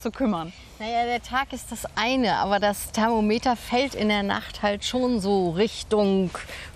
zu kümmern? Naja, der Tag ist das eine, aber das Thermometer fällt in der Nacht halt schon so Richtung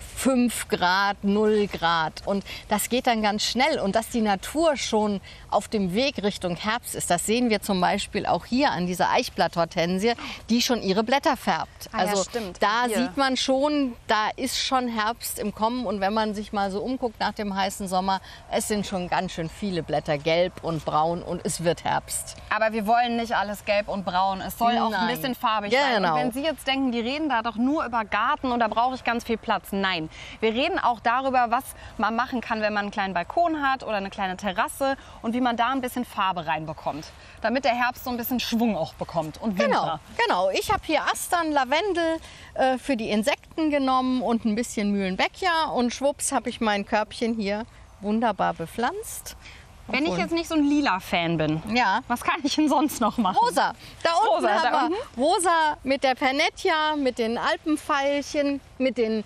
5 Grad, 0 Grad. Und das geht dann ganz schnell. Und dass die Natur schon auf dem Weg Richtung Herbst ist, das sehen wir zum Beispiel auch hier an dieser Eichblatthortensie, die schon ihre Blätter färbt. Ja, stimmt. Da Hier sieht man schon, da ist schon Herbst im Kommen. Und wenn man sich mal so umguckt nach dem heißen Sommer, es sind schon ganz schön viele Blätter gelb und braun und es wird Herbst. Aber wir wollen nicht alles gelb und braun. Es soll auch ein bisschen farbig sein. Genau. Und wenn Sie jetzt denken, die reden da doch nur über Garten und da brauche ich ganz viel Platz. Nein, wir reden auch darüber, was man machen kann, wenn man einen kleinen Balkon hat oder eine kleine Terrasse und wie man da ein bisschen Farbe reinbekommt, damit der Herbst so ein bisschen Schwung auch bekommt und Winter. Genau. Ich habe hier Astern, Lavendel für die Insekten genommen und ein bisschen Mühlenbeckia und schwupps habe ich mein Körbchen hier wunderbar bepflanzt. Wenn ich jetzt nicht so ein Lila-Fan bin, Ja. was kann ich denn sonst noch machen? Rosa. Da unten Rosa, haben wir Rosa mit der Pernettia, mit den Alpenveilchen, mit den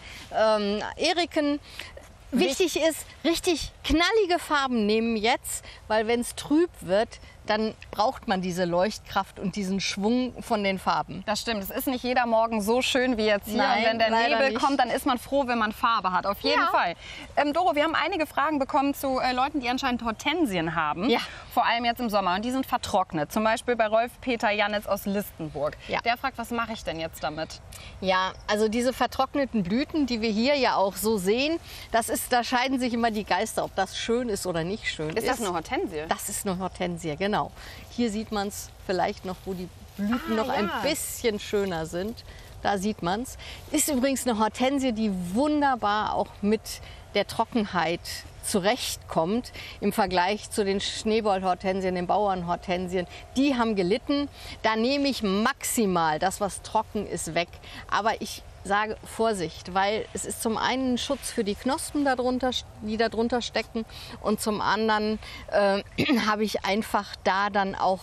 Eriken. Wichtig ist, richtig knallige Farben nehmen jetzt, weil wenn es trüb wird, dann braucht man diese Leuchtkraft und diesen Schwung von den Farben. Das stimmt. Es ist nicht jeder Morgen so schön wie jetzt hier. Nein, und wenn der leider Nebel nicht. kommt, dann ist man froh, wenn man Farbe hat. Auf jeden Fall. Doro, wir haben einige Fragen bekommen zu Leuten, die anscheinend Hortensien haben. Ja. Vor allem jetzt im Sommer. Und die sind vertrocknet. Zum Beispiel bei Rolf-Peter Janitz aus Listenburg. Ja. Der fragt, was mache ich denn jetzt damit? Ja, also diese vertrockneten Blüten, die wir hier ja auch so sehen, da scheiden sich immer die Geister, ob das schön ist oder nicht schön Ist das eine Hortensie? Das ist eine Hortensie, genau. Hier sieht man es vielleicht noch, wo die Blüten noch ein bisschen schöner sind. Da sieht man es. Ist übrigens eine Hortensie, die wunderbar auch mit der Trockenheit zurechtkommt im Vergleich zu den Schneebollhortensien, den Bauernhortensien. Die haben gelitten. Da nehme ich maximal das, was trocken ist, weg. Aber ich sage Vorsicht, weil es ist zum einen ein Schutz für die Knospen, die darunter stecken, und zum anderen habe ich einfach da dann auch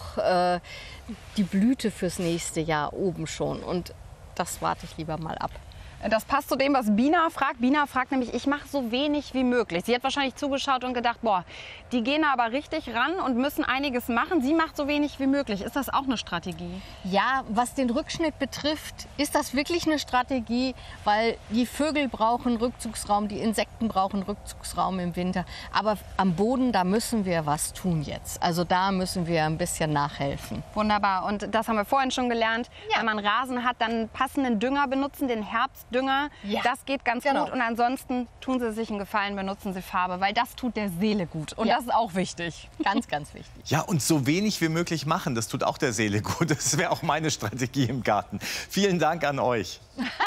die Blüte fürs nächste Jahr oben schon, und das warte ich lieber mal ab. Das passt zu dem, was Bina fragt. Bina fragt nämlich, ich mache so wenig wie möglich. Sie hat wahrscheinlich zugeschaut und gedacht, boah, die gehen aber richtig ran und müssen einiges machen. Sie macht so wenig wie möglich. Ist das auch eine Strategie? Ja, was den Rückschnitt betrifft, ist das wirklich eine Strategie, weil die Vögel brauchen Rückzugsraum, die Insekten brauchen Rückzugsraum im Winter. Aber am Boden, da müssen wir was tun jetzt. Also da müssen wir ein bisschen nachhelfen. Wunderbar. Und das haben wir vorhin schon gelernt. Ja. Wenn man Rasen hat, dann passenden Dünger benutzen, den Herbstdünger. Ja. Das geht ganz Genau. gut. Und ansonsten tun Sie sich einen Gefallen, benutzen Sie Farbe, weil das tut der Seele gut. Und Ja. das ist auch wichtig. Ganz, ganz wichtig. Ja, und so wenig wie möglich machen, das tut auch der Seele gut. Das wäre auch meine Strategie im Garten. Vielen Dank an euch.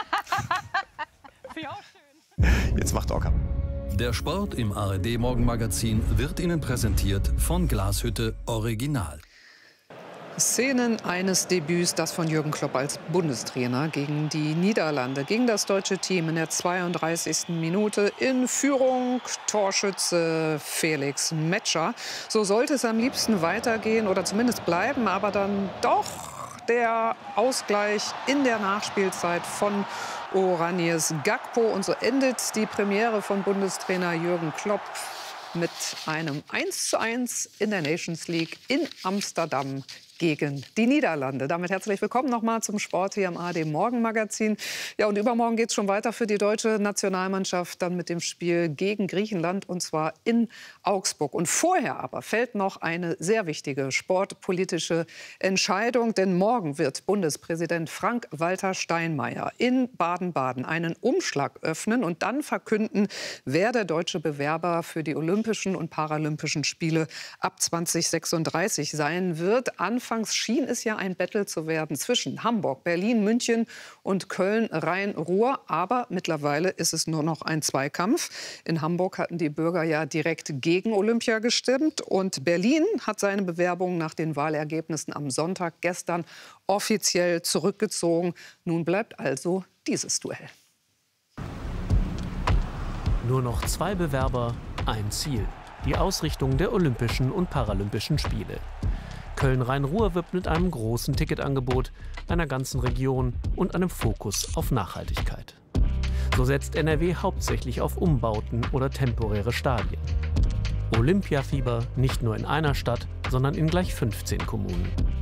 Jetzt macht Ocker. Der Sport im ARD Morgenmagazin wird Ihnen präsentiert von Glashütte Original. Szenen eines Debüts, das von Jürgen Klopp als Bundestrainer gegen die Niederlande, gegen das deutsche Team in der 32. Minute in Führung. Torschütze Felix Metscher. So sollte es am liebsten weitergehen oder zumindest bleiben, aber dann doch der Ausgleich in der Nachspielzeit von Oranjes Gakpo. Und so endet die Premiere von Bundestrainer Jürgen Klopp mit einem 1:1 in der Nations League in Amsterdam gegen die Niederlande. Damit herzlich willkommen nochmal zum Sport hier im ARD Morgenmagazin. Ja, und übermorgen geht es schon weiter für die deutsche Nationalmannschaft dann mit dem Spiel gegen Griechenland, und zwar in Augsburg. Und vorher aber fällt noch eine sehr wichtige sportpolitische Entscheidung, denn morgen wird Bundespräsident Frank-Walter Steinmeier in Baden-Baden einen Umschlag öffnen und dann verkünden, wer der deutsche Bewerber für die Olympischen und Paralympischen Spiele ab 2036 sein wird. Anfangs schien es ja ein Battle zu werden zwischen Hamburg, Berlin, München und Köln, Rhein-Ruhr. Aber mittlerweile ist es nur noch ein Zweikampf. In Hamburg hatten die Bürger ja direkt gegen Olympia gestimmt. Und Berlin hat seine Bewerbung nach den Wahlergebnissen am Sonntag gestern offiziell zurückgezogen. Nun bleibt also dieses Duell. Nur noch 2 Bewerber, ein Ziel. Die Ausrichtung der Olympischen und Paralympischen Spiele. Köln-Rhein-Ruhr wirbt mit einem großen Ticketangebot, einer ganzen Region und einem Fokus auf Nachhaltigkeit. So setzt NRW hauptsächlich auf Umbauten oder temporäre Stadien. Olympiafieber nicht nur in einer Stadt, sondern in gleich 15 Kommunen.